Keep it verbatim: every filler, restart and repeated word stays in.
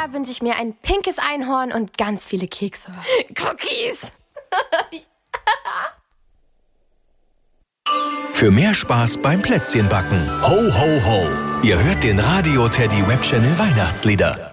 Jahr wünsche ich mir ein pinkes Einhorn und ganz viele Kekse. Cookies. Für mehr Spaß beim Plätzchenbacken. Ho, ho, ho. Ihr hört den Radio Teddy Web Channel Weihnachtslieder.